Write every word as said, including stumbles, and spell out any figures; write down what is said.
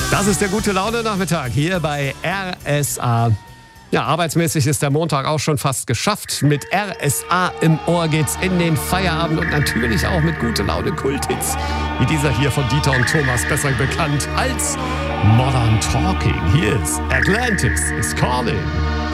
Das ist der gute Laune-Nachmittag hier bei R S A. Ja, arbeitsmäßig ist der Montag auch schon fast geschafft. Mit R S A im Ohr geht's in den Feierabend und natürlich auch mit gute Laune Kulthits. Wie dieser hier von Dieter und Thomas, besser bekannt als Modern Talking. Hier ist Atlantis is Calling.